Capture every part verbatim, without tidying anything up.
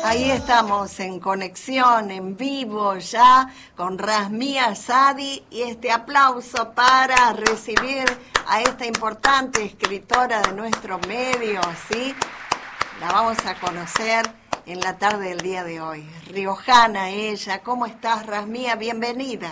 Ahí estamos en conexión, en vivo ya, con Razmia Sadi, y este aplauso para recibir a esta importante escritora de nuestro medio, ¿sí? La vamos a conocer en la tarde del día de hoy. Riojana ella. ¿Cómo estás, Razmia? Bienvenida.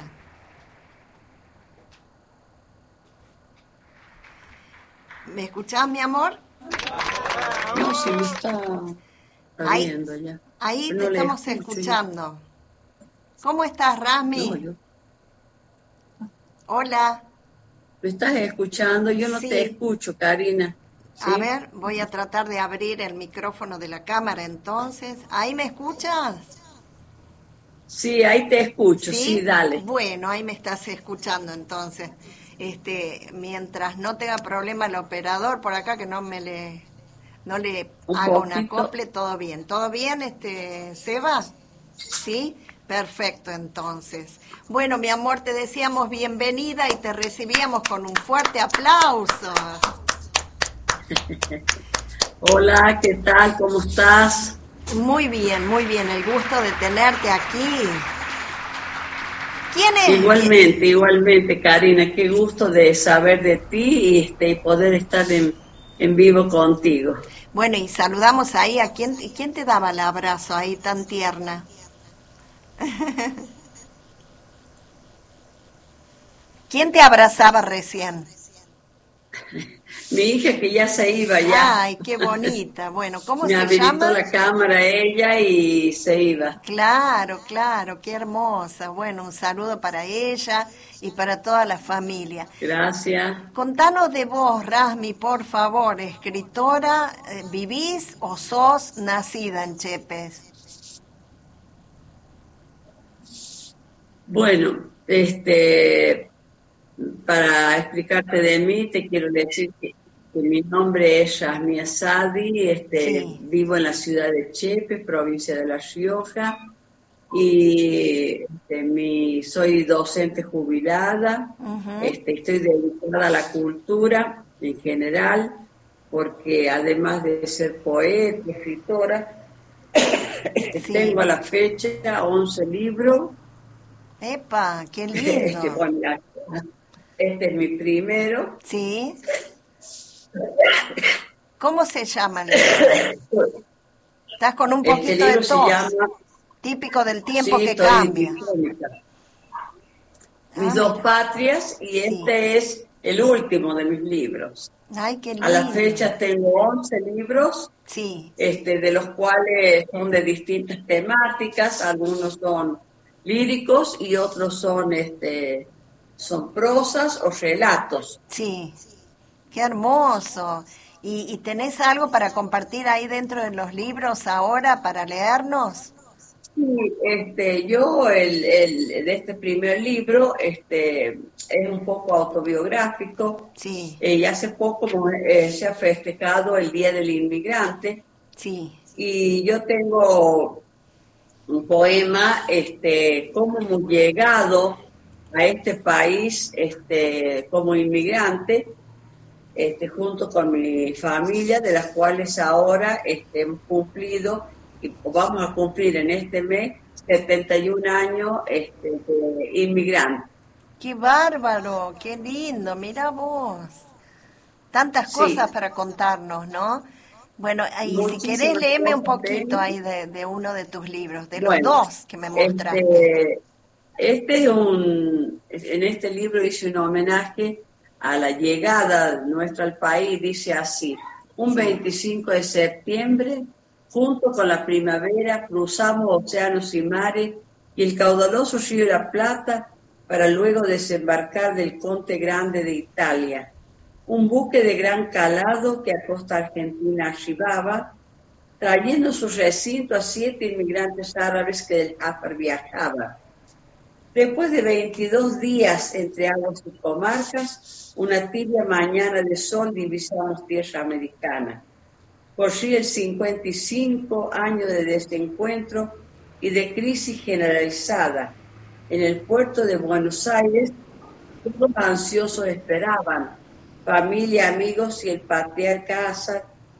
¿Me escuchás, mi amor? No, sí, me está, está Ahí, viendo ya. ahí te No le estamos escucho yo. escuchando. ¿Cómo estás, No, Razmi? yo. Hola. ¿Me estás escuchando? Yo no te Sí. escucho, Karina. A ¿Sí? ver, voy a tratar de abrir el micrófono de la cámara entonces. ¿Ahí me escuchas? Sí, ahí te escucho. Sí, ¿Sí? dale. Bueno, ahí me estás escuchando entonces. Este, mientras no tenga problema el operador por acá, que no me le, no le Un haga un poquito. acople, todo bien. ¿Todo bien, este, Seba? ¿Sí? Perfecto, entonces. Bueno, mi amor, te decíamos bienvenida y te recibíamos con un fuerte aplauso. Hola, ¿qué tal? ¿Cómo estás? Muy bien, muy bien, el gusto de tenerte aquí. ¿Quién es? ¿Quién? Igualmente, igualmente, Karina. Qué gusto de saber de ti y este, y poder estar en, en vivo contigo. Bueno, y saludamos ahí a quién, quién te daba el abrazo ahí tan tierna. ¿Quién te abrazaba recién? Mi hija que ya se iba ya. Ay, qué bonita. Bueno, ¿cómo Me se habilitó llama? la cámara ella y se iba. Claro, claro, qué hermosa. Bueno, un saludo para ella y para toda la familia. Gracias. Contanos de vos, Razmi, por favor, escritora, eh, ¿vivís o sos nacida en Chepes? Bueno, este, para explicarte de mí, te quiero decir que, que mi nombre es Yasmia Sadi, este, Sí. vivo en la ciudad de Chepe, provincia de La Rioja, y este, mi, soy docente jubilada, Ujú. este, estoy dedicada a la cultura en general, porque además de ser poeta, escritora, Sí. tengo a la fecha once libros. Epa, qué Este, lindo. bueno, ya, este es mi primero. Sí. ¿Cómo se llama el libro? Estás con un Este poquito de libro se llama, tos, típico del tiempo sí, que estoy cambia. difónica, Mis Ah, dos mira. patrias, y Sí. este es el último de mis libros. Ay, qué A la lindo. fecha tengo once libros, Sí. este, de los cuales son de distintas temáticas, algunos son líricos y otros son, este, son prosas o relatos. Sí. Qué hermoso. ¿Y, y tenés algo para compartir ahí dentro de los libros ahora para leernos? Sí, este, yo el, el, de este primer libro este, es un poco autobiográfico. Sí, Eh, y hace poco eh, se ha festejado el Día del Inmigrante sí. y yo tengo un poema, este, cómo hemos llegado a este país este, como inmigrante, este, junto con mi familia, de las cuales ahora este, hemos cumplido, y vamos a cumplir en este mes, setenta y un años este, de inmigrante. Qué bárbaro, qué lindo, mira vos. Tantas cosas Sí, para contarnos, ¿no? Bueno, y si querés, muchísimas léeme un cosas poquito tengo. ahí de, de uno de tus libros, de los Bueno, dos que me mostraste. este, este es un, en este libro hice un homenaje a la llegada nuestra al país, dice así: un Sí, veinticinco de septiembre, junto con la primavera, cruzamos océanos y mares y el caudaloso río de la Plata para luego desembarcar del Conte Grande de Italia, un buque de gran calado que a costa argentina arribaba, trayendo su recinto a siete inmigrantes árabes que del Jafar viajaba. Después de veintidós días entre aguas y comarcas, una tibia mañana de sol divisamos tierra americana. Corría el cincuenta y cinco años de desencuentro y de crisis generalizada. En el puerto de Buenos Aires, todos ansiosos esperaban, familia, amigos y el patriarca Assad,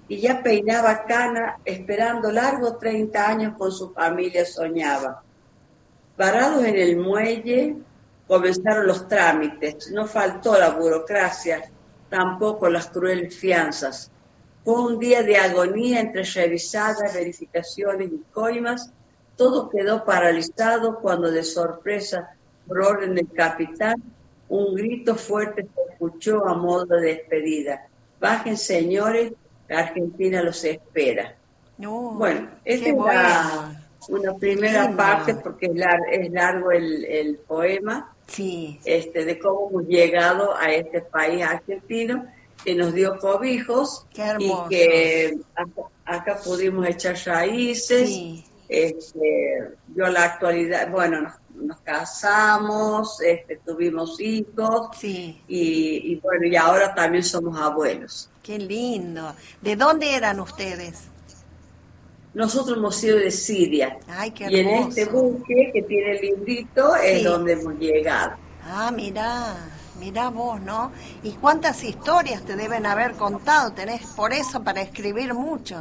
y ya peinaba cana, esperando largos treinta años con su familia soñaba. Varados en el muelle, comenzaron los trámites, no faltó la burocracia, tampoco las crueles fianzas. Fue un día de agonía entre revisadas, verificaciones y coimas. Todo quedó paralizado cuando de sorpresa, por orden del capitán, un grito fuerte se escuchó a modo de despedida. Bajen, señores, la Argentina los espera. No, bueno, esta es bueno. la, una primera Lindo. parte, porque es, lar, es largo el, el poema, sí. este, de cómo hemos llegado a este país argentino, que nos dio cobijos y que acá, acá pudimos echar raíces. Sí. Este, yo en la actualidad, bueno, nos, nos casamos, este, tuvimos hijos sí. y, y bueno, y ahora también somos abuelos. Qué lindo. ¿De dónde eran ustedes? Nosotros hemos sido de Siria. Ay, qué y en hermoso. este buque que tiene el librito sí. es donde hemos llegado. Ah, mirá, mirá vos, ¿no? ¿Y cuántas historias te deben haber contado? Tenés por eso para escribir mucho.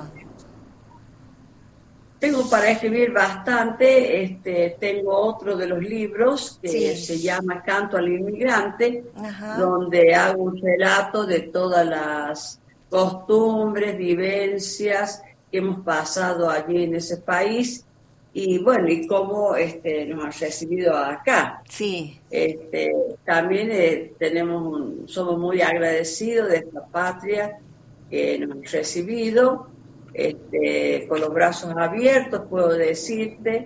Tengo para escribir bastante, este, tengo otro de los libros que sí. se llama Canto al Inmigrante, Ajá. donde hago un relato de todas las costumbres, vivencias que hemos pasado allí en ese país y bueno, y cómo este, nos han recibido acá. Sí. Este, también eh, tenemos un, somos muy agradecidos de esta patria que nos han recibido. Este, con los brazos abiertos, puedo decirte,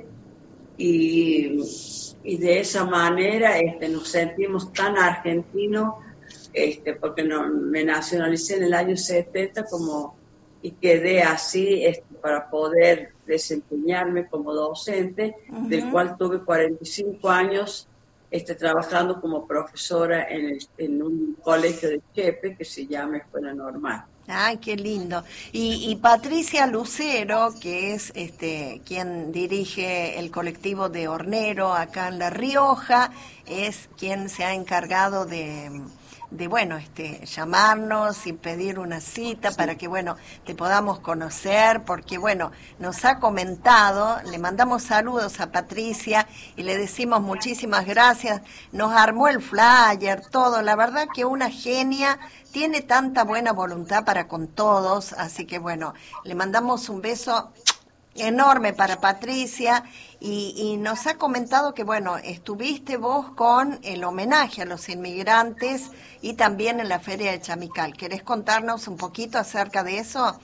y, y de esa manera este, nos sentimos tan argentinos, este, porque no, me nacionalicé en el año setenta como, y quedé así este, para poder desempeñarme como docente, uh-huh. del cual tuve cuarenta y cinco años este, trabajando como profesora en, el, en un colegio de Chepe que se llama Escuela Normal. Ay, qué lindo. Y, y Patricia Lucero, que es este quien dirige el colectivo de Hornero acá en La Rioja, es quien se ha encargado de, de bueno, este, llamarnos y pedir una cita sí. para que, bueno, te podamos conocer, porque, bueno, nos ha comentado, le mandamos saludos a Patricia y le decimos muchísimas gracias, nos armó el flyer, todo, la verdad que una genia, tiene tanta buena voluntad para con todos, así que, bueno, le mandamos un beso enorme para Patricia y, y nos ha comentado que, bueno, estuviste vos con el homenaje a los inmigrantes y también en la Feria de Chamical. ¿Querés contarnos un poquito acerca de eso?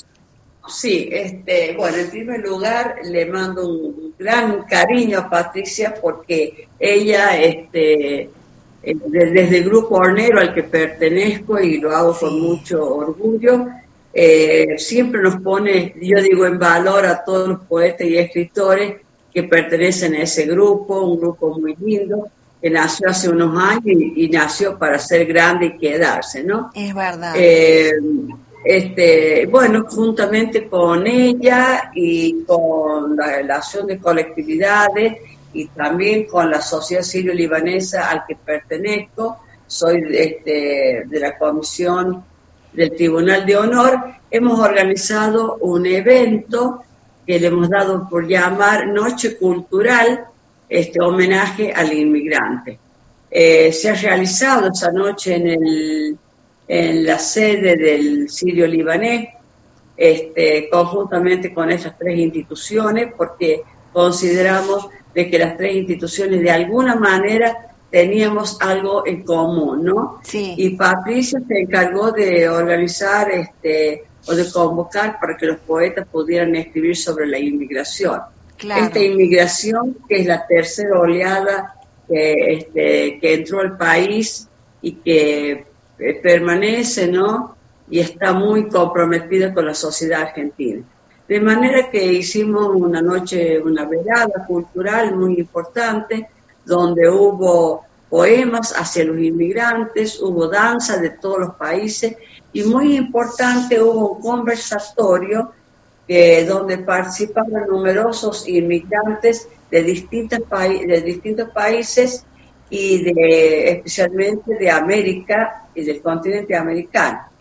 Sí, este, bueno, en primer lugar le mando un gran cariño a Patricia porque ella, este, desde el Grupo Hornero al que pertenezco y lo hago sí. con mucho orgullo, Eh, siempre nos pone, yo digo, en valor a todos los poetas y escritores que pertenecen a ese grupo, un grupo muy lindo, que nació hace unos años y, y nació para ser grande y quedarse, ¿no? Es verdad. Eh, este, bueno, juntamente con ella y con la relación de colectividades y también con la Sociedad Sirio-Libanesa al que pertenezco, soy este, de la Comisión del Tribunal de Honor, hemos organizado un evento que le hemos dado por llamar Noche Cultural, este homenaje al inmigrante. Eh, se ha realizado esa noche en, el, en la sede del Sirio-Libanés, este, conjuntamente con esas tres instituciones, porque consideramos de que las tres instituciones de alguna manera teníamos algo en común, ¿no? Sí. Y Patricia se encargó de organizar este o de convocar para que los poetas pudieran escribir sobre la inmigración. Claro. Esta inmigración que es la tercera oleada que, este, que entró al país y que eh, permanece, ¿no? Y está muy comprometida con la sociedad argentina. De manera que hicimos una noche, una velada cultural muy importante, donde hubo poemas hacia los inmigrantes, hubo danza de todos los países y muy importante hubo un conversatorio eh, donde participaron numerosos inmigrantes de, distintas pa- de distintos países y de, especialmente de América y del continente americano.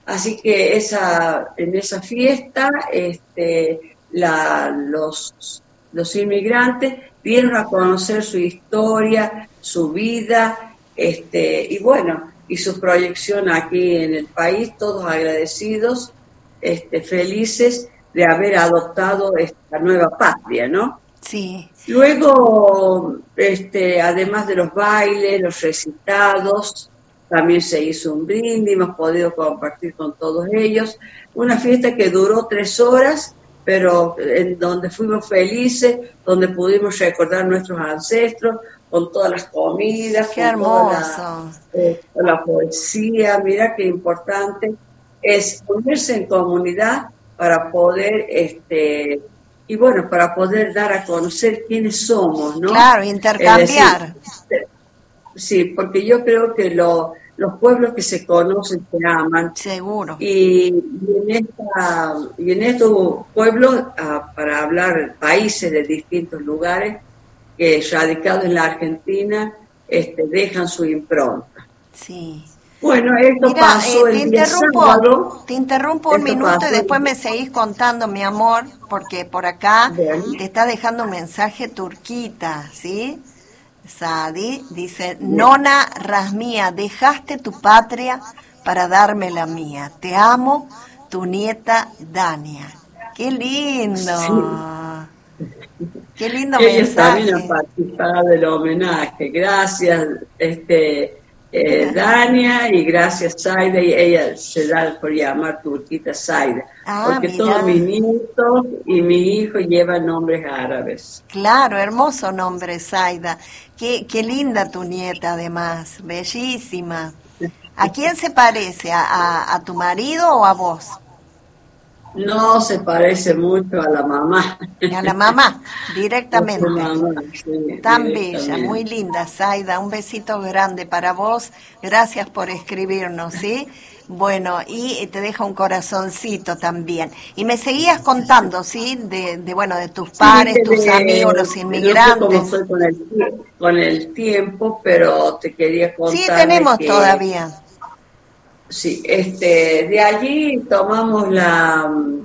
Así que esa, en esa fiesta este, la, los, los inmigrantes dieron a conocer su historia, su vida, este, y bueno, y su proyección aquí en el país, todos agradecidos, este, felices de haber adoptado esta nueva patria, ¿no? Sí. Luego, este, además de los bailes, los recitados, también se hizo un brindis, hemos podido compartir con todos ellos. Una fiesta que duró tres horas, pero en donde fuimos felices, donde pudimos recordar nuestros ancestros, con todas las comidas, qué con hermoso. toda la, eh, la poesía. Mira qué importante es unirse en comunidad para poder, este, y bueno, para poder dar a conocer quiénes somos, ¿no? Claro, intercambiar. Es decir, sí, porque yo creo que lo, los pueblos que se conocen se aman. Seguro. Y, y, en, esta, y en estos pueblos, uh, para hablar países de distintos lugares, que radicados en la Argentina, este, dejan su impronta. Sí. Bueno, esto Mira, pasó eh, te el día interrumpo, sábado. te interrumpo un Esto minuto pasó y después el- me seguís contando, mi amor, porque por acá Bien. te está dejando un mensaje Turquita, ¿sí? Sadi dice, Nona Rasmía, dejaste tu patria para darme la mía. Te amo, tu nieta Dania. ¡Qué lindo! Sí. ¡Qué lindo Ellos también han mensaje! participado del homenaje. Gracias, este, eh, Dania, y gracias, Zaida, y ella se da por llamar Turquita Zaida, Ah, porque mirá. todos mis nietos y mi hijo llevan nombres árabes. Claro, hermoso nombre, Zaida. Qué, qué linda tu nieta, además, bellísima. ¿A quién se parece? ¿A, a, a tu marido o a vos? No se parece mucho a la mamá. A la mamá, A directamente. su mamá, sí, Tan directamente. bella, muy linda, Zaida. Un besito grande para vos. Gracias por escribirnos, ¿sí? Bueno, y te deja un corazoncito también. Y me seguías contando, ¿sí? De, de bueno, de tus pares, Sí, tus de- amigos, los No sé cómo inmigrantes. estoy con el, tie- con el tiempo, pero te quería contar Sí, de tenemos que todavía. sí, este, de allí tomamos la, mm,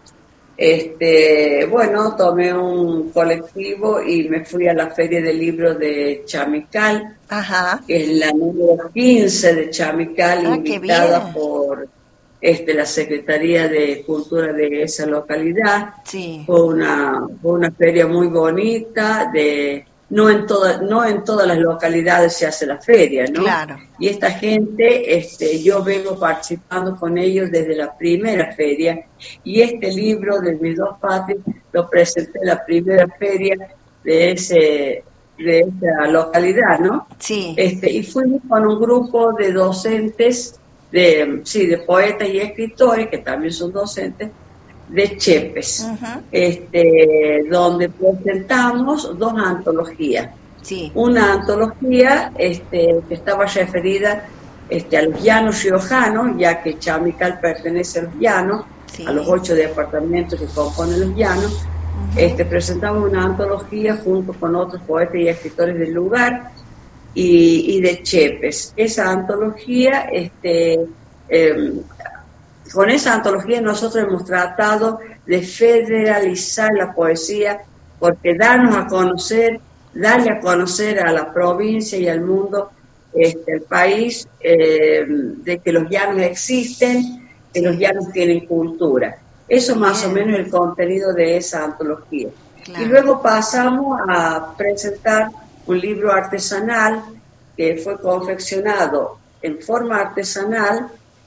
este, bueno, tomé un colectivo y me fui a la Feria del Libro de Chamical, Ajá. que es la número quince de Chamical, Ah, qué invitada bien. por este, la Secretaría de Cultura de esa localidad. Sí. Fue una, fue una feria muy bonita, de no en todas no en todas las localidades se hace la feria, ¿no? Claro. Y esta gente, este, yo vengo participando con ellos desde la primera feria, y este libro de Mis Dos Patrias lo presenté en la primera feria de ese de esa localidad, ¿no? Sí. Este, y fuimos con un grupo de docentes, de sí, de poetas y escritores, que también son docentes, de Chepes, Ujú. este, donde presentamos dos antologías. Sí. Una antología este, que estaba referida este, a los llanos riojanos, ya que Chamical pertenece a los llanos, Sí. a los ocho departamentos que componen los llanos. Ujú. Este, presentamos una antología junto con otros poetas y escritores del lugar y, y de Chepes. Esa antología, este, eh, con esa antología nosotros hemos tratado de federalizar la poesía, porque darnos a conocer, darle a conocer a la provincia y al mundo, este, el país, eh, de que los llanos existen, que los llanos tienen cultura. Eso más o Bien. menos el contenido de esa antología. Claro. Y luego pasamos a presentar un libro artesanal que fue confeccionado en forma artesanal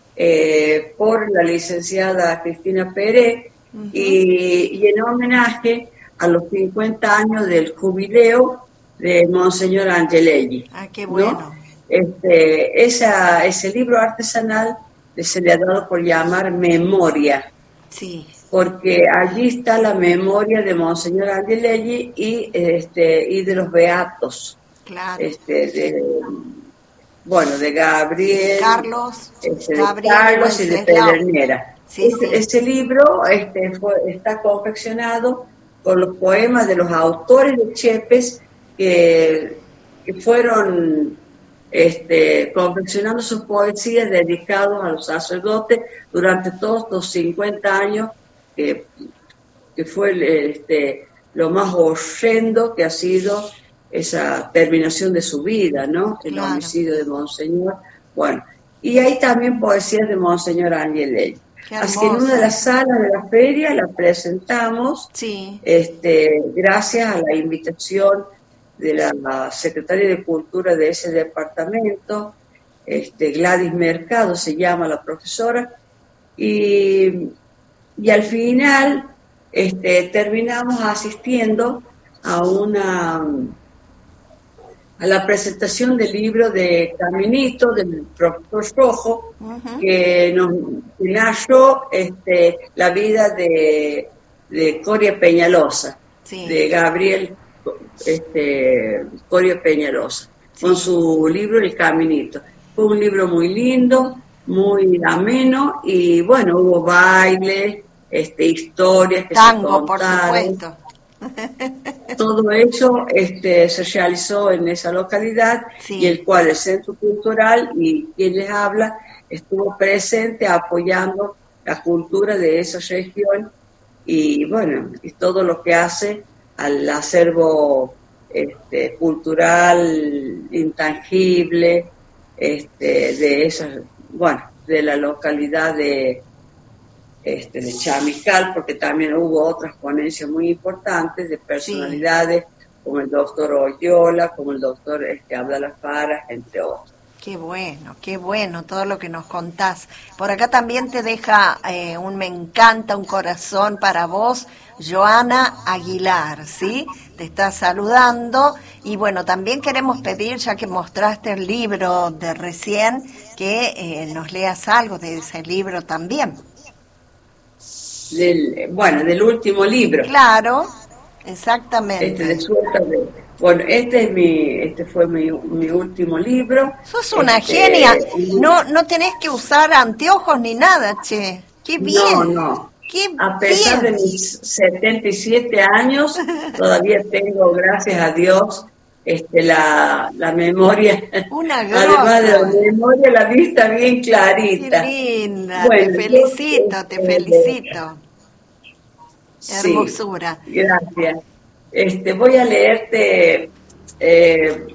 eh, por la licenciada Cristina Pérez, Ujú. y, y en homenaje a los cincuenta años del jubileo de Monseñor Angelelli. Ah, qué ¿no? bueno. Este, esa, ese libro artesanal se le ha dado por llamar Memoria, Sí. porque allí está la memoria de Monseñor Angelelli y, este, y de los beatos, Claro. este, de, bueno, de Gabriel, Carlos, este, de Gabriel Carlos y de Wenceslao. Pedernera. Sí, Este, sí. ese libro este, fue, está confeccionado con los poemas de los autores de Chepes que, que fueron este, confeccionando sus poesías dedicados a los sacerdotes durante todos los cincuenta años, que, que fue este, lo más horrendo que ha sido esa terminación de su vida, ¿no? El Claro. homicidio de Monseñor. Bueno, y hay también poesías de Monseñor Angelelli. Qué Así que en hermoso. una de las salas de la feria la presentamos, Sí. este, gracias a la invitación de la secretaria de Cultura de ese departamento, este, Gladys Mercado se llama la profesora, y, y al final este, terminamos asistiendo a una a la presentación del libro de Caminito del profesor Rojo, Ujú. que nos que narró este, la vida de, de Coria Peñalosa, Sí. de Gabriel este, Coria Peñalosa, Sí. con su libro El Caminito. Fue un libro muy lindo, muy ameno, y bueno, hubo baile, este, historias que Tango, se por contaron. supuesto. Todo eso este, se realizó en esa localidad, Sí. y el cual el Centro Cultural y quien les habla estuvo presente apoyando la cultura de esa región, y bueno, y todo lo que hace al acervo este, cultural intangible este, de esa, bueno, de la localidad de Este, de Chamical, porque también hubo otras ponencias muy importantes de personalidades, sí, como el doctor Oyola, como el doctor este, Abdala Faras, entre otros. Qué bueno, qué bueno todo lo que nos contás. Por acá también te deja eh, un me encanta, un corazón para vos, Joana Aguilar, ¿sí? Te está saludando. Y bueno, también queremos pedir, ya que mostraste el libro de recién, que eh, nos leas algo de ese libro también. Del, bueno, del último libro. Claro, exactamente. Este de suelta de, bueno, este es mi, este fue mi, mi último libro. Sos una este, genia. No, no tenés que usar anteojos ni nada, che. Qué bien. No, no. Qué a pesar bien. de mis setenta y siete años, todavía tengo, gracias a Dios, este, la, la memoria, Una además de la memoria, la vista bien clarita. Qué linda, bueno, te felicito, yo, te este, felicito. Sí, hermosura. Gracias. Este, voy a leerte eh,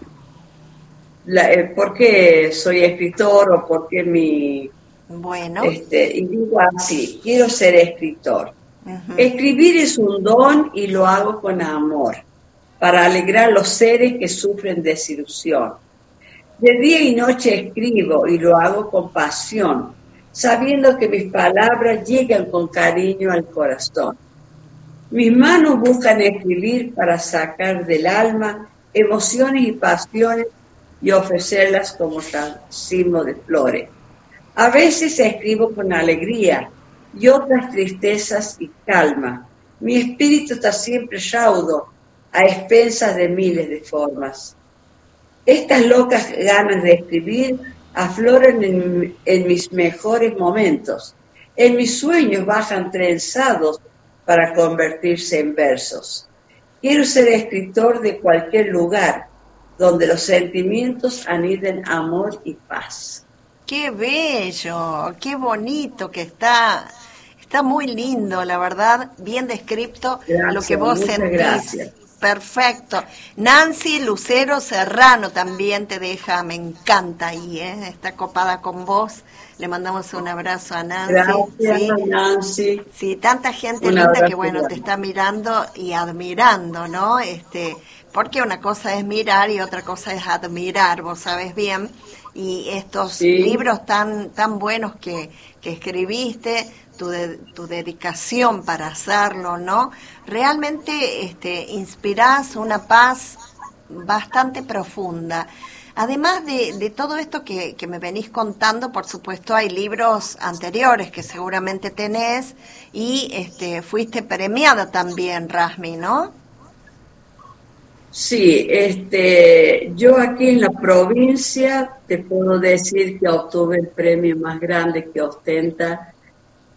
la, eh, por qué soy escritor o por qué mi... Bueno. Este, y digo así, quiero ser escritor. Uh-huh. Escribir es un don y lo hago con amor, para alegrar los seres que sufren desilusión. De día y noche escribo y lo hago con pasión, sabiendo que mis palabras llegan con cariño al corazón. Mis manos buscan escribir para sacar del alma emociones y pasiones y ofrecerlas como racimo de flores. A veces escribo con alegría y otras tristezas y calma. Mi espíritu está siempre raudo, a expensas de miles de formas. Estas locas ganas de escribir afloran en, en mis mejores momentos. En mis sueños bajan trenzados para convertirse en versos. Quiero ser escritor de cualquier lugar donde los sentimientos aniden amor y paz. ¡Qué bello! ¡Qué bonito que está! Está muy lindo, la verdad, bien descrito Gracias, lo que vos sentís. Gracias. Perfecto. Nancy Lucero Serrano también te deja, me encanta ahí, ¿eh? Está copada con vos. Le mandamos un abrazo a Nancy. Gracias, ¿sí? Nancy. Sí, tanta gente Un linda que, bueno, grande. te está mirando y admirando, ¿no? Este, porque una cosa es mirar y otra cosa es admirar, vos sabés bien. Y estos sí. libros tan tan buenos que, que escribiste, tu, de, tu dedicación para hacerlo, ¿no? Realmente este, inspirás una paz bastante profunda. Además de, de todo esto que, que me venís contando, por supuesto hay libros anteriores que seguramente tenés y este, fuiste premiada también, Rasmi, ¿no? Sí, este, yo aquí en la provincia te puedo decir que obtuve el premio más grande que ostenta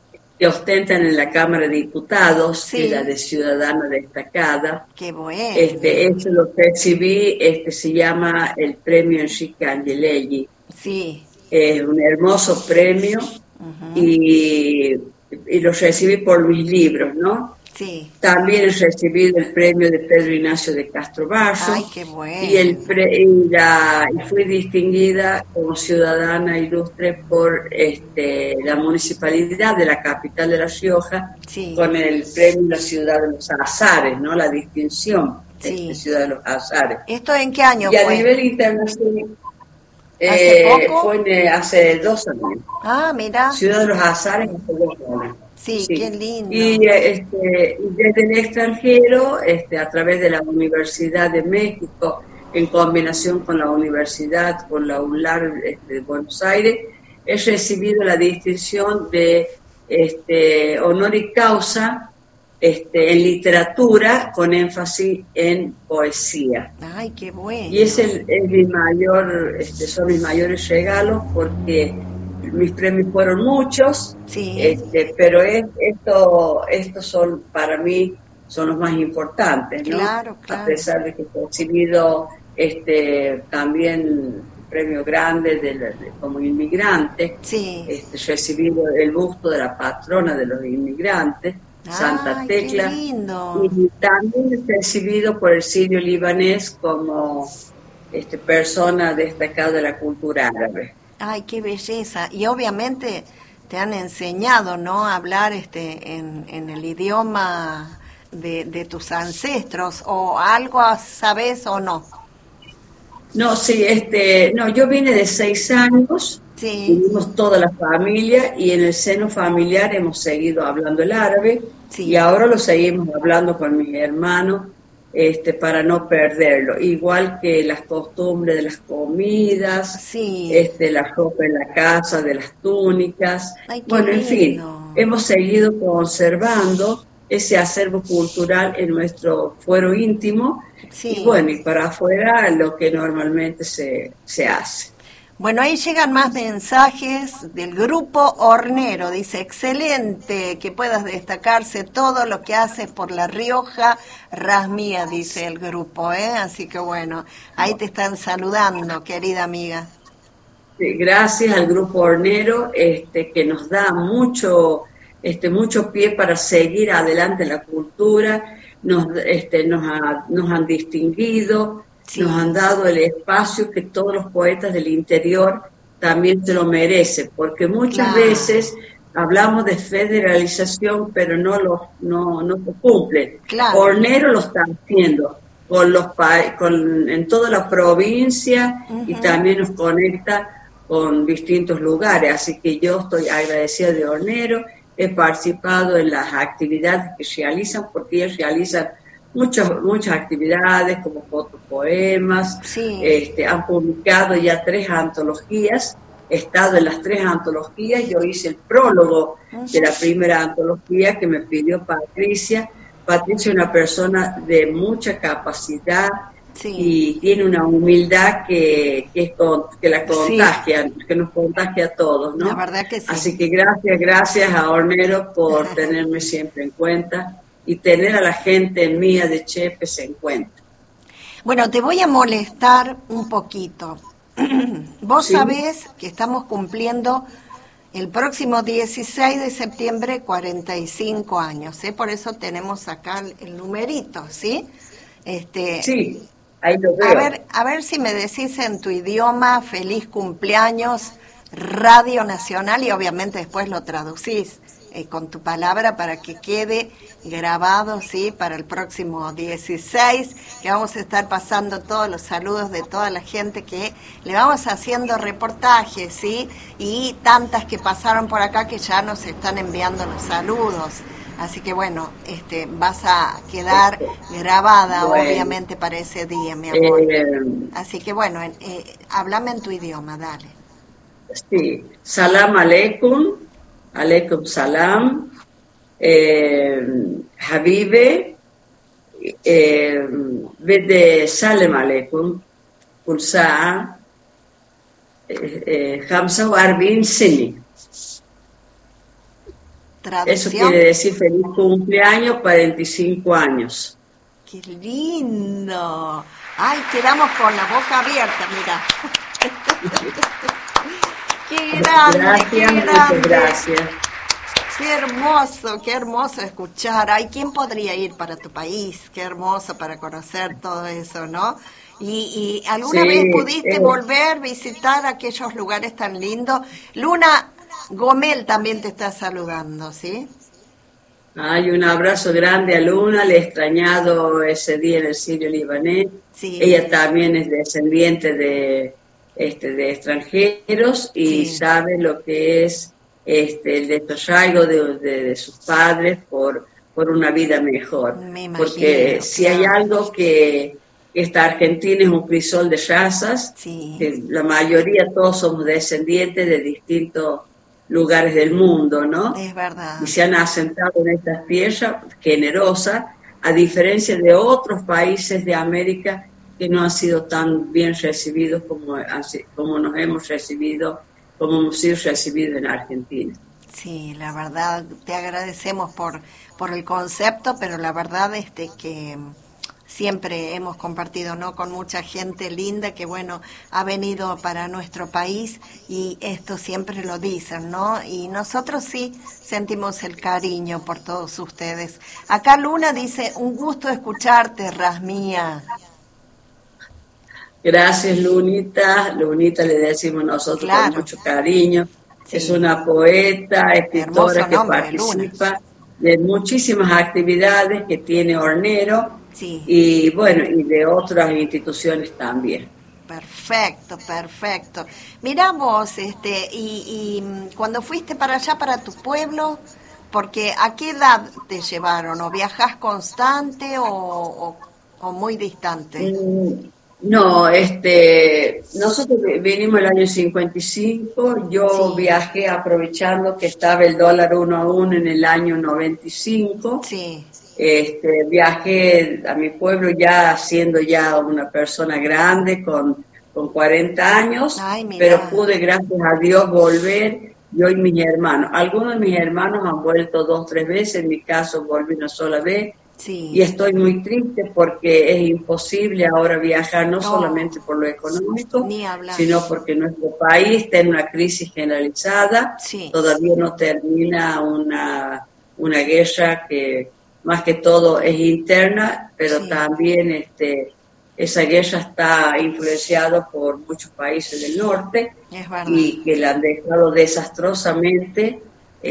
que ostentan en la Cámara de Diputados, Sí. que es la de Ciudadana Destacada. Qué bueno. Este, eso lo recibí, este se llama el premio Enrique Angelelli. Sí. Es un hermoso premio Ujú. y, y lo recibí por mis libros, ¿no? Sí. También he recibido el premio de Pedro Ignacio de Castro Basso. Ay, qué bueno. Y, el pre, y, la, y fui distinguida como ciudadana ilustre por este, la municipalidad de la capital de La Rioja, Sí. con el premio La Ciudad de los Azares, ¿no? La distinción Sí. de Ciudad de los Azares. ¿Esto en qué año Y a fue? nivel internacional, ¿Hace eh, poco? fue en, hace dos años. Ah, mira. Ciudad de los Azares hace dos años. Sí, qué lindo. Y este, desde el extranjero, este, a través de la Universidad de México, en combinación con la Universidad, con la UNLAR este, de Buenos Aires, he recibido la distinción de este, honoris causa este, en literatura, con énfasis en poesía. Ay, qué bueno. Y es, el, es mi mayor, este, son mis mayores regalos, porque mis premios fueron muchos, Sí. este, pero es, esto, estos son para mí son los más importantes, ¿no? Claro, claro. A pesar de que he recibido este, también premio grande de, de, como inmigrante, Sí. este, recibido el busto de la patrona de los inmigrantes, Santa Ay, Tecla, qué lindo. y también he recibido por el Sirio Libanés como este, persona destacada de la cultura árabe. Ay, qué belleza. Y obviamente te han enseñado, ¿no? A hablar este, en, en el idioma de, de tus ancestros, o algo sabes o no. No, sí, este, no, yo vine de seis años, Sí. vivimos toda la familia y en el seno familiar hemos seguido hablando el árabe, Sí. y ahora lo seguimos hablando con mis hermanos, este, para no perderlo, igual que las costumbres de las comidas, Sí. este, la ropa en la casa, de las túnicas. Ay, qué bueno, en fin, lindo. hemos seguido conservando ese acervo cultural en nuestro fuero íntimo, Sí. y bueno, y para afuera lo que normalmente se, se hace. Bueno, ahí llegan más mensajes del grupo Hornero. Dice, excelente que puedas destacarse todo lo que haces por La Rioja, Rasmía, dice el grupo, ¿eh? Así que bueno, ahí te están saludando, querida amiga. Sí, gracias al grupo Hornero, este, que nos da mucho, este, mucho pie para seguir adelante la cultura, nos, este, nos, ha, nos han distinguido, sí. Nos han dado el espacio que todos los poetas del interior también se lo merecen, porque muchas claro. veces hablamos de federalización, pero no lo, no, no se cumple. Claro. Hornero lo está haciendo con los con, en toda la provincia, uh-huh. y también nos conecta con distintos lugares, así que yo estoy agradecida de Hornero. He participado en las actividades que realizan, porque ellos realizan muchas muchas actividades como fotopoemas, sí. este, han publicado ya tres antologías, he estado en las tres antologías, yo hice el prólogo uh-huh. de la primera antología que me pidió Patricia. Patricia es una persona de mucha capacidad, sí. y tiene una humildad que, que, es con, que la contagia, sí. que nos contagia a todos, ¿no? La verdad que sí. Así que gracias, gracias a Hornero por tenerme siempre en cuenta y tener a la gente mía de Chepes en cuenta. Bueno, te voy a molestar un poquito. Vos ¿Sí? sabés que estamos cumpliendo el próximo dieciséis de septiembre cuarenta y cinco años, ¿eh? Por eso tenemos acá el, el numerito, ¿sí? Este, sí. Ahí lo veo. A ver, a ver si me decís en tu idioma, feliz cumpleaños, Radio Nacional, y obviamente después lo traducís eh, con tu palabra para que quede grabado, ¿sí? Para el próximo dieciséis, que vamos a estar pasando todos los saludos de toda la gente que le vamos haciendo reportajes, ¿sí? Y tantas que pasaron por acá que ya nos están enviando los saludos. Así que bueno, este, vas a quedar grabada, bueno, obviamente para ese día, mi amor. Eh, Así que bueno, eh, háblame en tu idioma, dale. Sí, salam aleikum, aleikum salam, eh, habibe, eh, vede salem aleikum, kulsa, hamsa warbin sini. traducción. Eso quiere decir feliz cumpleaños, cuarenta y cinco años. ¡Qué lindo! ¡Ay, quedamos con la boca abierta, mira! ¡Qué grande, gracias, qué grande! Muchas gracias. Qué hermoso, qué hermoso escuchar. Ay, ¿quién podría ir para tu país? Qué hermoso para conocer todo eso, ¿no? ¿Y, y alguna sí, vez pudiste eh. volver, visitar aquellos lugares tan lindos? Luna Gomel también te está saludando, ¿sí? Ay, un abrazo grande a Luna, le he extrañado ese día en el Sirio libanés. Sí. Ella también es descendiente de, este, de extranjeros y Sí. sabe lo que es este, el desarraigo de, de, de sus padres por, por una vida mejor. Me imagino, Porque si claro. hay algo que esta Argentina es un crisol de razas, Sí. que la mayoría todos somos descendientes de distintos lugares del mundo, ¿no? Es verdad. Y se han asentado en estas tierras generosas, a diferencia de otros países de América que no han sido tan bien recibidos como, como nos hemos recibido, como hemos sido recibidos en Argentina. Sí, la verdad, te agradecemos por, por el concepto, pero la verdad este que siempre hemos compartido, ¿no?, con mucha gente linda que, bueno, ha venido para nuestro país y esto siempre lo dicen, ¿no? Y nosotros sí sentimos el cariño por todos ustedes. Acá Luna dice, un gusto escucharte, Rasmía. Gracias, Lunita. Lunita le decimos nosotros Claro. con mucho cariño. Sí. Es una poeta, escritora Hermoso que nombre, participa Luna. de muchísimas actividades que tiene Hornero. Sí. Y bueno, y de otras instituciones también. Perfecto, perfecto. Mirá vos, este, y, y cuando fuiste para allá, para tu pueblo, porque ¿a qué edad te llevaron? ¿O viajás constante o, o, o muy distante? Mm, no, este, nosotros vinimos el año cincuenta y cinco, yo Sí. viajé aprovechando que estaba el dólar uno a uno en el año noventa y cinco. Sí. Este, viajé a mi pueblo ya siendo ya una persona grande con, con cuarenta años. Ay, mirá. Pero pude, gracias a Dios, volver, yo y mis hermanos. Algunos de mis hermanos han vuelto dos, tres veces, en mi caso volví una sola vez. Sí. Y estoy muy triste porque es imposible ahora viajar, no, No. solamente por lo económico, Ni hablar. sino porque nuestro país está en una crisis generalizada. Sí. Todavía no termina una, una guerra que más que todo es interna, pero Sí. también este, esa guerra está influenciada por muchos países del norte Es verdad. y que la han dejado desastrosamente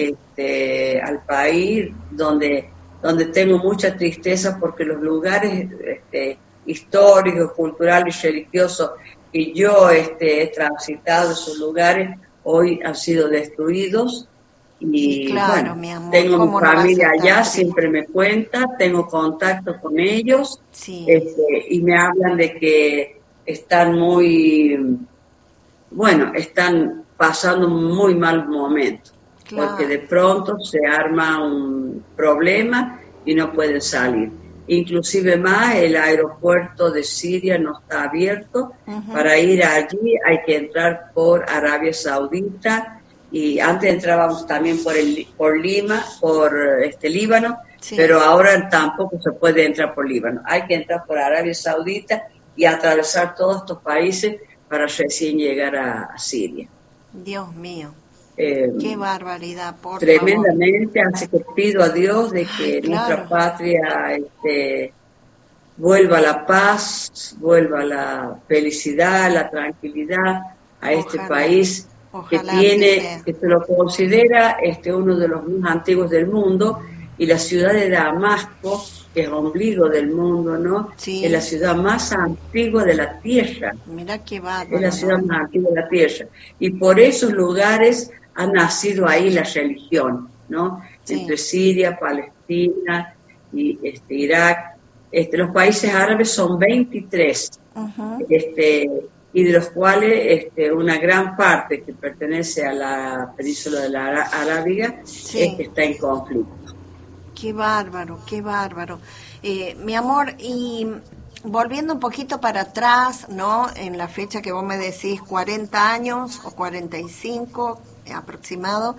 este, al país, donde, donde tengo mucha tristeza porque los lugares este, históricos, culturales y religiosos que yo este, he transitado, esos lugares hoy han sido destruidos. Y Sí, claro, bueno, mi amor, tengo mi ¿cómo no vas a familia estar allá, triste? siempre me cuenta, tengo contacto con ellos, Sí. este, y me hablan de que están muy, bueno, están pasando un muy mal momento, Claro. porque de pronto se arma un problema y no pueden salir. Inclusive más, el aeropuerto de Siria no está abierto. Ujú. Para ir allí hay que entrar por Arabia Saudita, y antes entrábamos también por el por Lima, por este Líbano, Sí. pero ahora tampoco se puede entrar por Líbano. Hay que entrar por Arabia Saudita y atravesar todos estos países para recién llegar a, a Siria. Dios mío, Eh, qué barbaridad, por favor. tremendamente, así que pido a Dios de que Ay, claro. nuestra patria este, vuelva la paz, vuelva la felicidad, la tranquilidad a este Ojalá. país que Ojalá así tiene, sea. que se lo considera este uno de los más antiguos del mundo, y la ciudad de Damasco, que es ombligo del mundo, ¿no? Sí. Es la ciudad más antigua de la tierra. Mira qué Es bárbaro, la ciudad ¿no? más antigua de la tierra. Y por esos lugares ha nacido ahí la religión, ¿no? Sí. Entre Siria, Palestina y este, Irak. Este, los países árabes son veintitrés, Ujú. este, y de los cuales este, una gran parte que pertenece a la península de la Ara- Arábiga Sí. este, está en conflicto. Qué bárbaro, qué bárbaro. Eh, mi amor, y volviendo un poquito para atrás, ¿no? En la fecha que vos me decís, cuarenta años o cuarenta y cinco aproximado,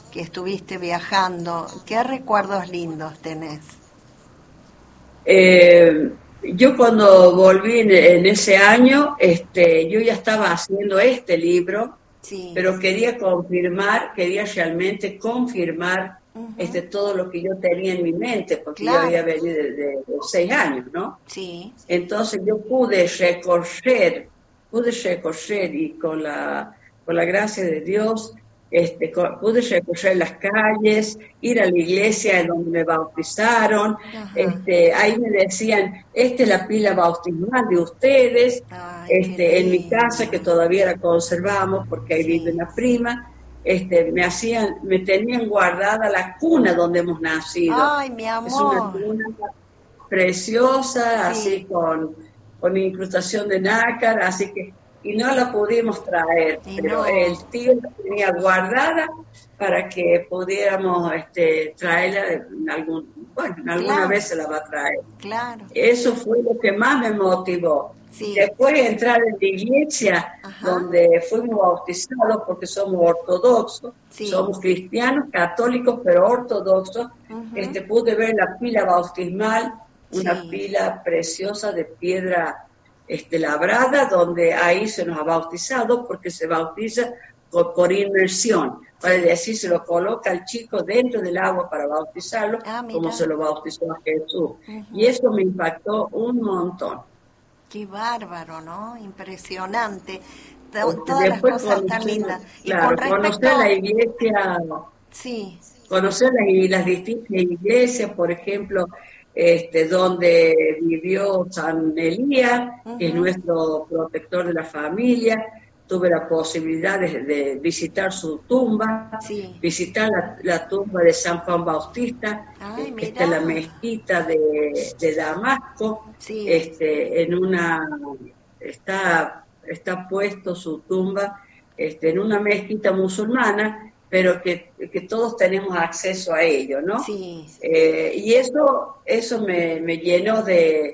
que estuviste viajando, ¿qué recuerdos lindos tenés? Eh, yo cuando volví en, en ese año, este, yo ya estaba haciendo este libro, sí. pero quería confirmar, quería realmente confirmar uh-huh. este, todo lo que yo tenía en mi mente, porque claro. yo había venido de, de, de seis años, ¿no? Sí. Entonces yo pude recorrer, pude recorrer y con la, con la gracia de Dios, Este, pude recorrer las calles, ir a la iglesia en donde me bautizaron. Este, ahí me decían, esta es la pila bautismal de ustedes. Ay, este, en mi casa, que todavía la conservamos porque ahí sí. vive una prima, este, me hacían, me tenían guardada la cuna donde hemos nacido. Ay, mi amor. Es una cuna preciosa, sí. así con, con incrustación de nácar, así que y no la pudimos traer, y pero no. el tío la tenía guardada para que pudiéramos este, traerla en algún, bueno, en alguna claro. vez se la va a traer. Claro. Eso fue lo que más me motivó. Sí. Después de entrar en la iglesia, Ajá. donde fuimos bautizados porque somos ortodoxos, sí. somos cristianos, católicos, pero ortodoxos, uh-huh. este, pude ver la pila bautismal, una sí. pila preciosa de piedra Este, labrada, donde ahí se nos ha bautizado, porque se bautiza por, por inmersión, para decir, se lo coloca al chico dentro del agua para bautizarlo, ah, como se lo bautizó a Jesús. Uh-huh. Y eso me impactó un montón. Qué bárbaro, ¿no? Impresionante. T- todas las cosas tan lindas. Claro, y con respecto... conocer la iglesia, sí. conocer las, las distintas iglesias, por ejemplo, Este, donde vivió San Elías, uh-huh. que es nuestro protector de la familia. Tuve la posibilidad de, de visitar su tumba, sí. visitar la, la tumba de San Juan Bautista, Ay, que está en la mezquita de, de Damasco, sí. este, en una, está, está puesto su tumba este, en una mezquita musulmana, pero que, que todos tenemos acceso a ello, ¿no? Sí. Eh, y eso, eso me, me llenó de,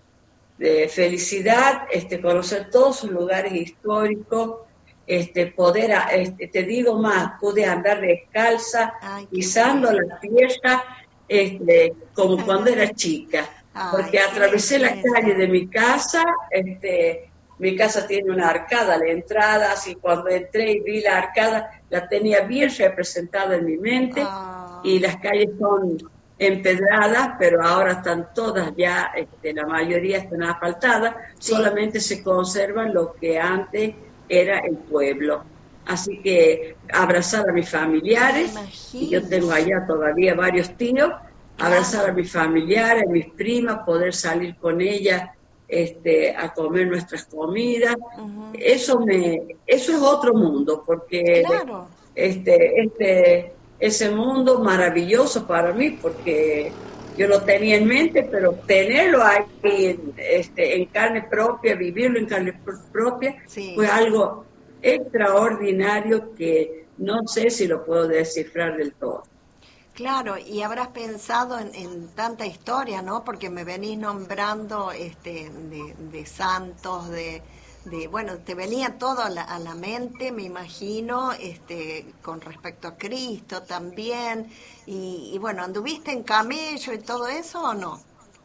de felicidad, este, conocer todos sus lugares históricos, este, poder, este, te digo más, pude andar descalza, Ay, pisando bien. la tierra, este, como cuando era chica, Ay, porque atravesé la calle de mi casa, este, mi casa tiene una arcada a la entrada, así cuando entré y vi la arcada, la tenía bien representada en mi mente, oh. y las calles son empedradas, pero ahora están todas ya, este, la mayoría están asfaltadas, sí. solamente se conserva lo que antes era el pueblo. Así que abrazar a mis familiares, y yo tengo allá todavía varios tíos, abrazar a mis familiares, a mis primas, poder salir con ellas, Este, a comer nuestras comidas, uh-huh. eso me, eso es otro mundo, porque claro. este, este, ese mundo maravilloso para mí, porque yo lo tenía en mente, pero tenerlo ahí en, este, en carne propia, vivirlo en carne propia, sí. fue algo extraordinario que no sé si lo puedo descifrar del todo. Claro, y habrás pensado en, en tanta historia, ¿no? Porque me venís nombrando este, de, de santos, de, de, bueno, te venía todo a la, a la mente, me imagino, este, con respecto a Cristo también, y, y bueno, ¿anduviste en camello y todo eso o no?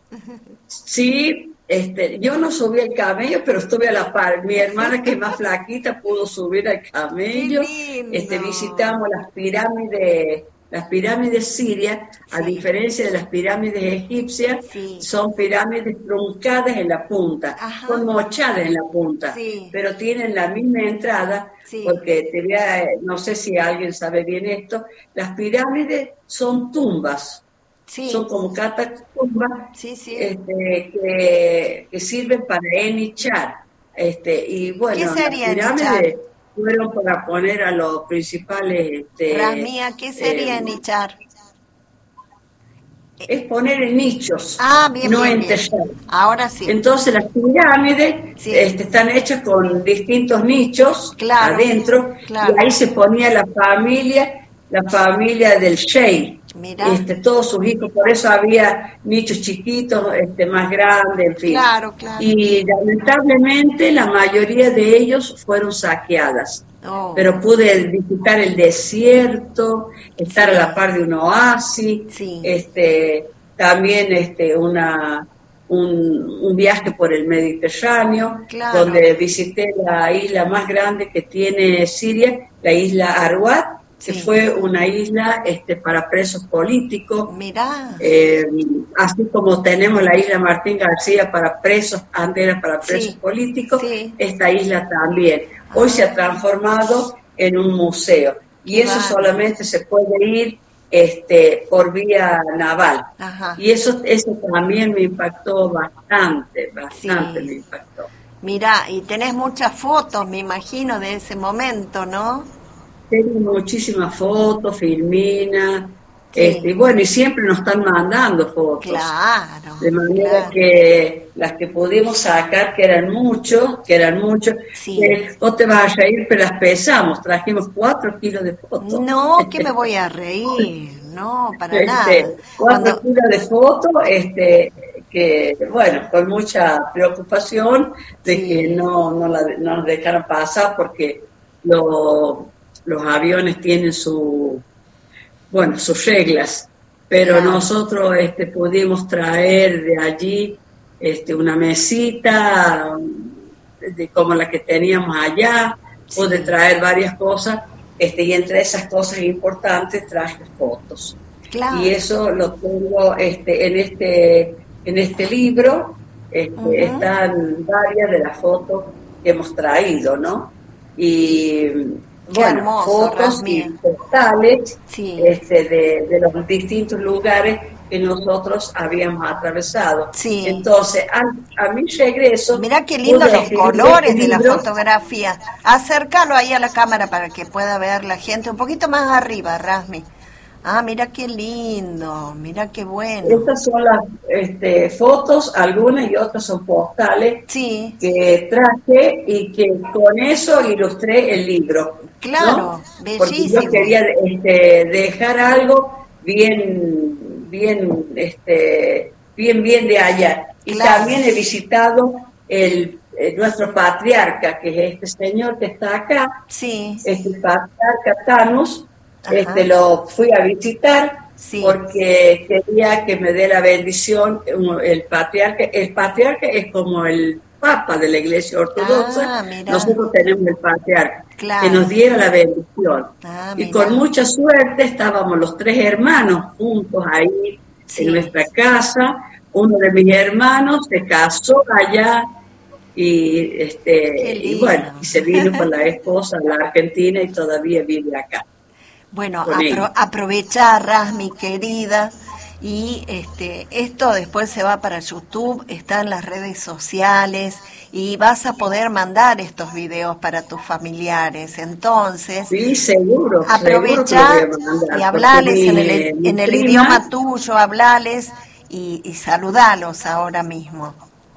Sí, este, yo no subí al camello, pero estuve a la par. Mi hermana, que es más flaquita, pudo subir al camello. Este, visitamos las pirámides. Las pirámides sirias, sí. a diferencia de las pirámides egipcias, sí. son pirámides truncadas en la punta, Ajá. son mochadas en la punta, sí. pero tienen la misma entrada, sí. porque te voy a, no sé si alguien sabe bien esto, las pirámides son tumbas, sí. son como catacumbas sí, sí. este, que, que sirven para enichar. Este, y bueno, ¿Qué sería las pirámides enichar? Fueron para poner a los principales... Este, Ramía, ¿qué sería eh, nichar? Es poner en nichos, ah, bien, no bien, enterrar. Bien. Ahora sí. Entonces las pirámides sí. este, están hechas con distintos nichos claro, adentro, claro. y ahí se ponía la familia, la familia del sheikh. Este, todos sus hijos, por eso había nichos chiquitos, este, más grandes, en fin. Claro, claro. Y lamentablemente la mayoría de ellos fueron saqueadas. Oh. pero pude visitar el desierto, estar Sí. a la par de un oasis, Sí. este, también este, una, un, un viaje por el Mediterráneo, Claro. donde visité la isla más grande que tiene Siria, la isla Arwat, que Sí. fue una isla este, para presos políticos. Mirá. Eh, así como tenemos la isla Martín García para presos, antes era para presos Sí. políticos, Sí. esta isla también. Hoy Ah. se ha transformado en un museo y Qué eso bárbaro. solamente se puede ir este, por vía naval. Ajá. Y eso, eso también me impactó bastante, bastante Sí. me impactó. Mirá, y tenés muchas fotos, me imagino, de ese momento, ¿no? Tengo muchísimas fotos, Filmina, este, Sí. y bueno, y siempre nos están mandando fotos. Claro. De manera Claro. que las que pudimos sacar, que eran muchos, que eran muchos, Sí. que vos te vas a reír, pero las pesamos, trajimos cuatro kilos de fotos. No, que me voy a reír, no, para nada. Este, cuatro Cuando, kilos de fotos, este, que bueno, con mucha preocupación de Sí. que no, no, la, no nos dejaran pasar porque lo- los aviones tienen su, bueno, sus reglas, pero Claro. nosotros este, pudimos traer de allí este, una mesita de, como la que teníamos allá, pude Sí. traer varias cosas, este, y entre esas cosas importantes traje fotos. Claro. Y eso lo tengo este, en este en este libro, este, Ujú. están varias de las fotos que hemos traído, ¿no? Y Qué bueno, hermoso, fotos y Rasmía. postales Sí. este, de, de los distintos lugares que nosotros habíamos atravesado. Sí. Entonces, a, a mi regreso, Mirá qué lindo pude los escribir colores este de la libro. fotografía. Acércalo ahí a la cámara para que pueda ver la gente. Un poquito más arriba, Rasmi. Ah, mira qué lindo, mira qué bueno. Estas son las este, fotos, algunas y otras son postales Sí, que traje y que con eso ilustré el libro, claro, ¿no? Porque yo bellísimo. quería este, dejar algo bien, bien, este, bien, bien de allá. Y Claro. también he visitado el, eh, nuestro patriarca, que es este señor que está acá, Sí, este patriarca Thanos. Ajá. Este, lo fui a visitar Sí. porque quería que me dé la bendición el patriarca. El patriarca es como el papa de la Iglesia Ortodoxa. Ah, mirá. Nosotros tenemos el patriarca, Claro. que nos diera la bendición. Ah, y mirá. con mucha suerte estábamos los tres hermanos juntos ahí Sí. en nuestra casa. Uno de mis hermanos se casó allá y, este, Qué y lindo. bueno, y se vino con la esposa a la Argentina y todavía vive acá. Bueno, Con apro ella. aprovechá, Rasmi, querida, y este, esto después se va para YouTube, está en las redes sociales y vas a poder mandar estos videos para tus familiares. Entonces, Sí, seguro, aprovechá seguro que lo voy a mandar, y hablales porque en mi- el, mi en el prima- idioma tuyo, hablales y, y saludalos ahora mismo.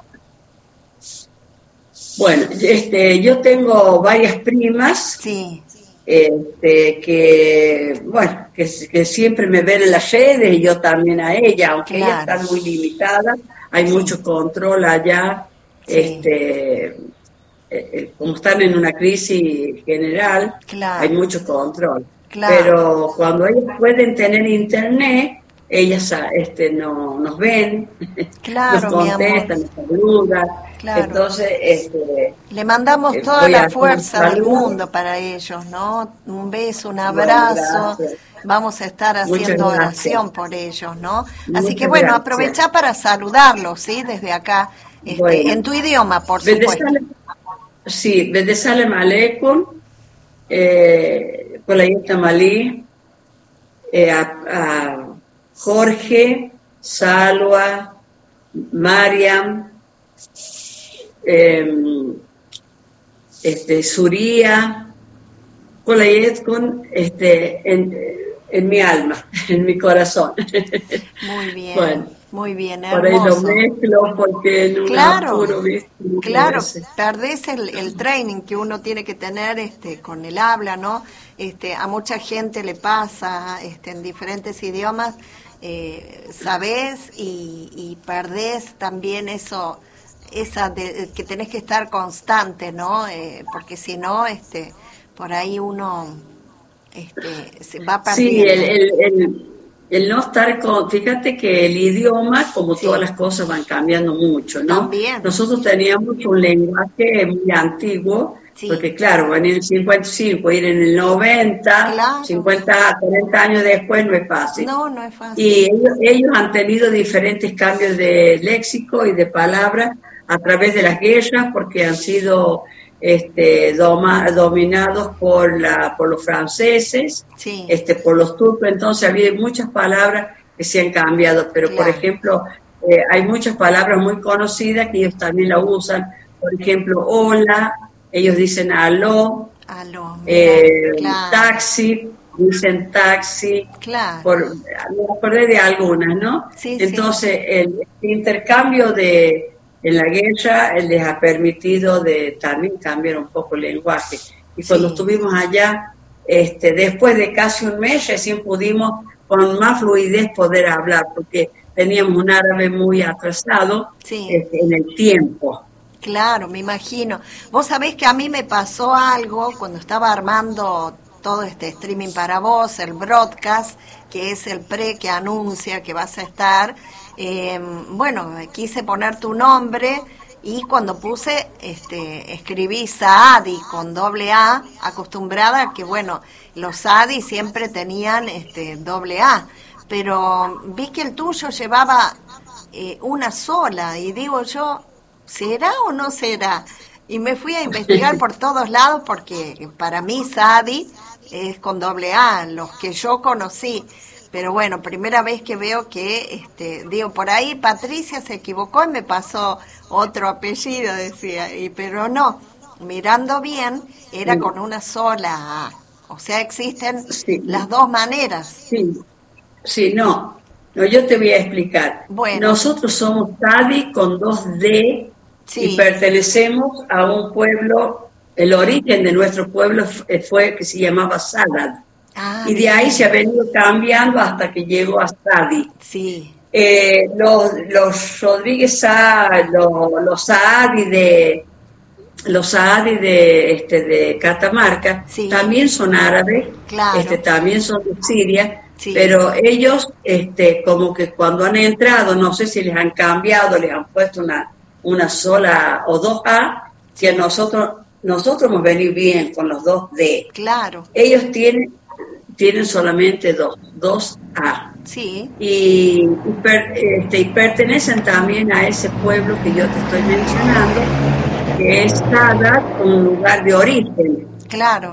Bueno, este, yo tengo varias primas Sí, este, que, bueno, que, que siempre me ven en las redes y yo también a ella, aunque ellas Claro. están muy limitadas, hay Sí. mucho control allá, Sí. este, eh, eh, como están en una crisis general, Claro. hay mucho control. Claro. Pero cuando ellas pueden tener internet, ellas ah, este, no, nos ven, Claro, nos mi amor. contestan, nos saludan. Claro. Entonces, este, Le mandamos Eh, toda voy a la hacer fuerza un del saludo. mundo para ellos, ¿no? Un beso, un Bueno, abrazo. gracias. Vamos a estar Muchas haciendo gracias. oración por ellos, ¿no? Así Muchas que bueno, gracias. aprovechá para saludarlos, ¿sí? Desde acá, este, Bueno. en tu idioma, por Desde supuesto. Salem, sí, desde Salem Aleikum, eh, Colayeta Malí, eh, a, a Jorge, Salwa, Mariam, eh, este, Suría, Colayet con este, en, en mi alma, en mi corazón. Muy bien, Bueno, muy bien, por ahí lo hermoso. mezclo porque en un Claro, apuro, ¿viste? claro, Ese. perdés el, el training que uno tiene que tener este, con el habla, ¿no? Este, a mucha gente le pasa este, en diferentes idiomas, eh, sabés y, y perdés también eso, esa de, que tenés que estar constante, ¿no? Eh, porque si no, este, por ahí uno este, se va Sí, perdiendo. el, el, el, el no estar con, fíjate que el idioma, como Sí. todas las cosas, van cambiando mucho, ¿no? También. Nosotros teníamos un lenguaje muy antiguo, Sí. porque claro, en el cincuenta y cinco, ir en el noventa, Claro. cincuenta, cuarenta años después no es fácil. No, no es fácil. Y ellos, ellos han tenido diferentes cambios de léxico y de palabras a través de las guerras, porque han sido este, doma, dominados por, la, por los franceses, Sí. este, por los turcos. Entonces había muchas palabras que se han cambiado, pero Claro. por ejemplo, eh, hay muchas palabras muy conocidas que ellos también la usan. Por ejemplo, hola, ellos dicen aló, Aló, mira, eh, claro. taxi, dicen taxi, Claro. por, me acordé de algunas, ¿no? Sí, Entonces, sí. el intercambio de en la guerra eh, les ha permitido de también cambiar un poco el lenguaje. Y cuando Sí. estuvimos allá, este, después de casi un mes, recién pudimos con más fluidez poder hablar, porque teníamos un árabe muy atrasado Sí. este, en el tiempo. Claro, me imagino. Vos sabés que a mí me pasó algo cuando estaba armando todo este streaming para vos, el broadcast, que es el pre que anuncia que vas a estar. Eh, bueno, quise poner tu nombre y cuando puse, este, escribí Saadi con doble A, acostumbrada a que, bueno, los Saadi siempre tenían este doble A, pero vi que el tuyo llevaba eh, una sola y digo yo, ¿será o no será? Y me fui a investigar por todos lados porque para mí Saadi es con doble A, los que yo conocí. Pero bueno, primera vez que veo que, este, digo, por ahí Patricia se equivocó y me pasó otro apellido, decía, y pero no, mirando bien, era con una sola A. O sea, existen Sí. las dos maneras. Sí, sí, no. No, yo te voy a explicar. Bueno. Nosotros somos Saadi con dos D Sí. y pertenecemos a un pueblo, el origen de nuestro pueblo fue, fue que se llamaba Sadat. Ah, y de bien. ahí se ha venido cambiando hasta que llegó a Saadi. Sí. Eh, los, los Rodríguez Saad, los, los Saadi de los Saadi de este de Catamarca Sí. también son árabes, Claro. este también son de Siria, Sí. pero ellos este como que cuando han entrado, no sé si les han cambiado, les han puesto una una sola o dos A, que nosotros nosotros hemos venido bien con los dos D. Claro. Ellos tienen tienen solamente dos, dos A. Sí. Y, y, per, este, y pertenecen también a ese pueblo que yo te estoy mencionando, que es Sadat, un lugar de origen. Claro.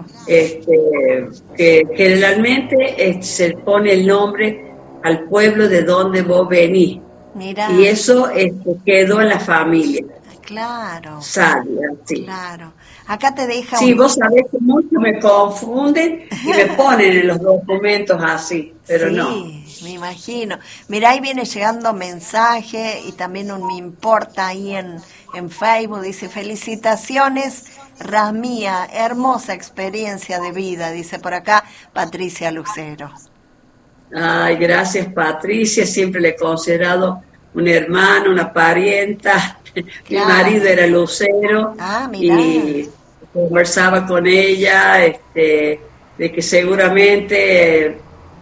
Este, que generalmente este, se pone el nombre al pueblo de donde vos venís. Mira. Y eso este, quedó en la familia. Claro. Sadia, sí. Claro. Acá te deja Sí, un... vos sabés que muchos me confunden y me ponen en los documentos así, pero sí, no. me imagino. Mira, ahí viene llegando mensaje y también un me importa ahí en, en Facebook. Dice, felicitaciones, Rasmía, hermosa experiencia de vida, dice por acá Patricia Lucero. Ay, gracias Patricia, siempre le he considerado un hermano, una parienta. Claro. Mi marido era lucero. Ah, mira. Y conversaba con ella este, de que seguramente